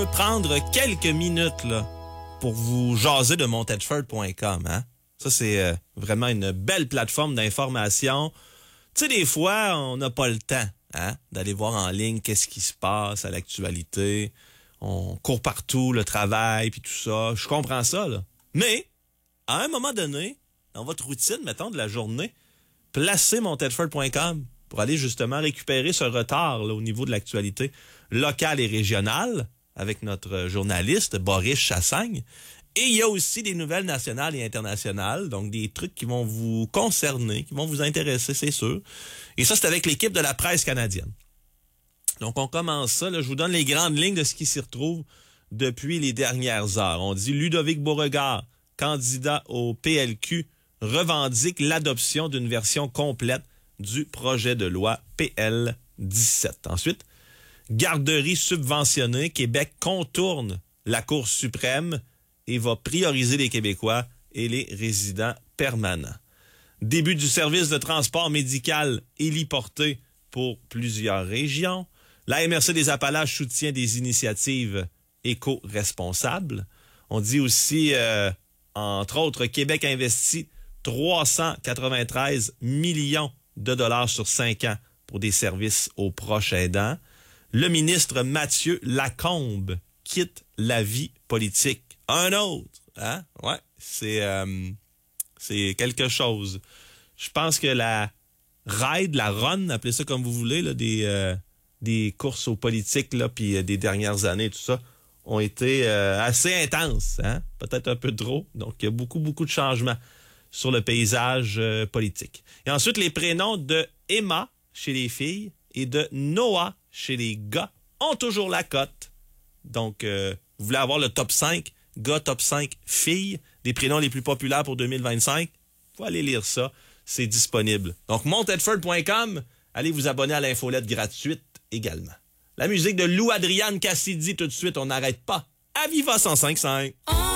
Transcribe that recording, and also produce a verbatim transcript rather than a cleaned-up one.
peux prendre quelques minutes là pour vous jaser de montedford point com, hein? Ça, c'est euh, vraiment une belle plateforme d'information. Tu sais, des fois, on n'a pas le temps hein, d'aller voir en ligne qu'est-ce qui se passe à l'actualité. On court partout, le travail, puis tout ça. Je comprends ça, là. Mais, à un moment donné, dans votre routine, mettons, de la journée, placez montedford point com pour aller justement récupérer ce retard là, au niveau de l'actualité locale et régionale avec notre journaliste Boris Chassagne. Et il y a aussi des nouvelles nationales et internationales, donc des trucs qui vont vous concerner, qui vont vous intéresser, c'est sûr. Et ça, c'est avec l'équipe de la presse canadienne. Donc, on commence ça. Là, je vous donne les grandes lignes de ce qui s'y retrouve depuis les dernières heures. On dit Ludovic Beauregard, candidat au P L Q, revendique l'adoption d'une version complète du projet de loi P L dix-sept. Ensuite, garderie subventionnée, Québec contourne la Cour suprême et va prioriser les Québécois et les résidents permanents. Début du service de transport médical héliporté pour plusieurs régions. La M R C des Appalaches soutient des initiatives éco-responsables. On dit aussi, euh, entre autres, Québec investit trois cent quatre-vingt-treize millions de dollars sur cinq ans pour des services aux proches aidants. Le ministre Mathieu Lacombe quitte la vie politique. Un autre, hein? Ouais, c'est euh, c'est quelque chose. Je pense que la ride, la run, appelez ça comme vous voulez, là, des euh, des courses aux politiques là, puis euh, des dernières années, tout ça, ont été euh, assez intenses, hein? Peut-être un peu trop. Donc, il y a beaucoup, beaucoup de changements sur le paysage euh, politique. Et ensuite, les prénoms de Emma chez les filles et de Noah chez les gars ont toujours la cote. Donc, euh, vous voulez avoir le top cinq, gars top cinq, filles, des prénoms les plus populaires pour deux mille vingt-cinq? Faut aller lire ça, c'est disponible. Donc, montedford point com, allez vous abonner à l'infolette gratuite également. La musique de Lou Adriane Cassidy tout de suite, on n'arrête pas. À Viva cent cinq virgule cinq.